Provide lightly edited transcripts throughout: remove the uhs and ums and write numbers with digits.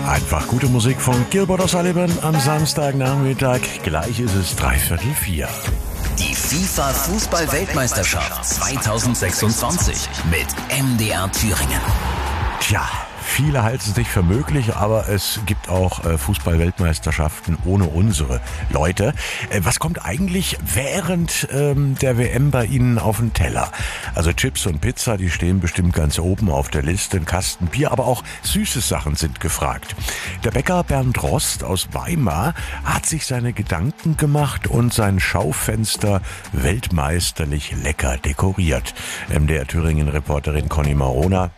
Einfach gute Musik von Gilbert O'Sullivan am Samstagnachmittag. Gleich ist es 3:45. Die FIFA-Fußball-Weltmeisterschaft 2026 mit MDR Thüringen. Tja, viele halten es nicht für möglich, aber es gibt auch Fußball-Weltmeisterschaften ohne unsere Leute. Was kommt eigentlich während der WM bei Ihnen auf den Teller? Also Chips und Pizza, die stehen bestimmt ganz oben auf der Liste. Ein Kasten Bier, aber auch süße Sachen sind gefragt. Der Bäcker Bernd Rost aus Weimar hat sich seine Gedanken gemacht und sein Schaufenster weltmeisterlich lecker dekoriert. MDR Thüringen-Reporterin Conny Marona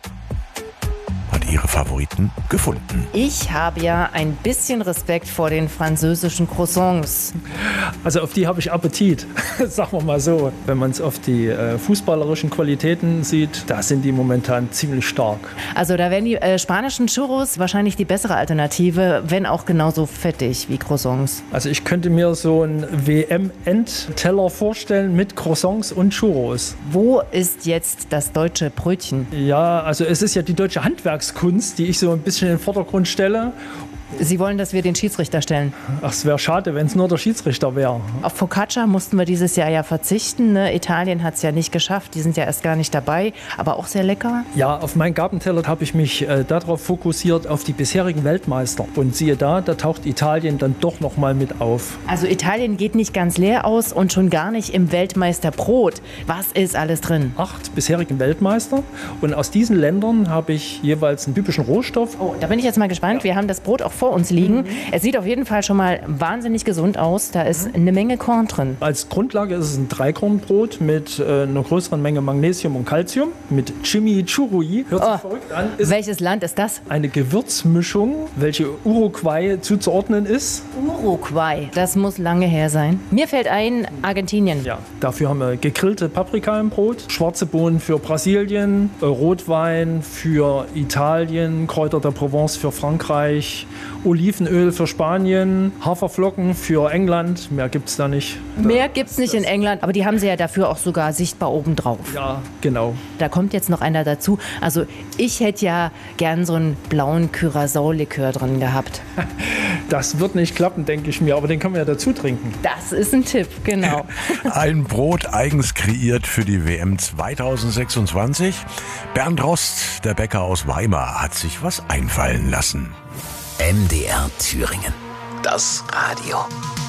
hat ihre Favoriten gefunden. Ich habe ja ein bisschen Respekt vor den französischen Croissants. Also auf die habe ich Appetit, sagen wir mal so. Wenn man es auf die fußballerischen Qualitäten sieht, da sind die momentan ziemlich stark. Also da wären die spanischen Churros wahrscheinlich die bessere Alternative, wenn auch genauso fettig wie Croissants. Also ich könnte mir so einen WM-Endteller vorstellen mit Croissants und Churros. Wo ist jetzt das deutsche Brötchen? Ja, also es ist ja die deutsche Handwerkskunst, die ich so ein bisschen in den Vordergrund stelle. Sie wollen, dass wir den Schiedsrichter stellen? Ach, es wäre schade, wenn es nur der Schiedsrichter wäre. Auf Focaccia mussten wir dieses Jahr ja verzichten. Ne? Italien hat es ja nicht geschafft. Die sind ja erst gar nicht dabei, aber auch sehr lecker. Ja, auf meinen Gabenteller habe ich mich darauf fokussiert, auf die bisherigen Weltmeister. Und siehe da taucht Italien dann doch noch mal mit auf. Also Italien geht nicht ganz leer aus und schon gar nicht im Weltmeisterbrot. Was ist alles drin? 8 bisherigen Weltmeister. Und aus diesen Ländern habe ich jeweils einen typischen Rohstoff. Oh, da bin ich jetzt mal gespannt. Wir haben das Brot auch vor uns liegen. Es sieht auf jeden Fall schon mal wahnsinnig gesund aus. Da ist eine Menge Korn drin. Als Grundlage ist es ein Dreikornbrot mit einer größeren Menge Magnesium und Calcium, mit Chimichurri. Hört sich verrückt an. Welches Land ist das? Eine Gewürzmischung, welche Uruguay zuzuordnen ist. Uruguay, das muss lange her sein. Mir fällt ein, Argentinien. Ja, dafür haben wir gegrillte Paprika im Brot, schwarze Bohnen für Brasilien, Rotwein für Italien, Kräuter der Provence für Frankreich, Olivenöl für Spanien, Haferflocken für England. Mehr gibt es da nicht. Mehr gibt es nicht in England, aber die haben sie ja dafür auch sogar sichtbar obendrauf. Ja, genau. Da kommt jetzt noch einer dazu. Also ich hätte ja gern so einen blauen Curaçao-Likör drin gehabt. Das wird nicht klappen, denke ich mir, aber den kann man ja dazu trinken. Das ist ein Tipp, genau. Ein Brot eigens kreiert für die WM 2026. Bernd Rost, der Bäcker aus Weimar, hat sich was einfallen lassen. MDR Thüringen. Das Radio.